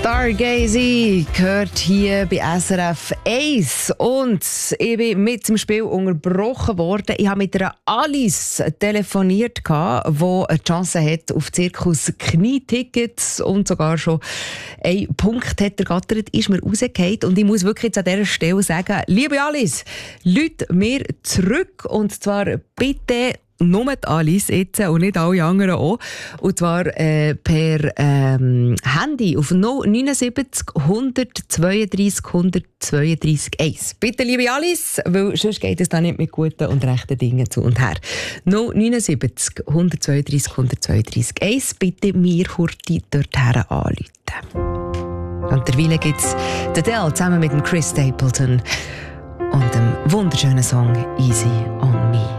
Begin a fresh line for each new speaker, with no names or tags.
Stargazy gehört hier bei SRF 1 und ich bin mit dem Spiel unterbrochen worden. Ich habe mit einer Alice telefoniert, die eine Chance hat auf Zirkus Knietickets und sogar schon einen Punkt hat ergattert, ist mir rausgefallen. Und ich muss wirklich jetzt an dieser Stelle sagen, liebe Alice, läute mir zurück und zwar bitte nur die Alice jetzt und nicht alle anderen auch. Und zwar per Handy auf 079 132 132 1. Bitte, liebe Alice, weil sonst geht es da nicht mit guten und rechten Dingen zu und her. 079 132 132 1. Bitte mir Hurti dorthin anrufen. Und derweil gibt es Adele zusammen mit dem Chris Stapleton und dem wunderschönen Song «Easy on Me».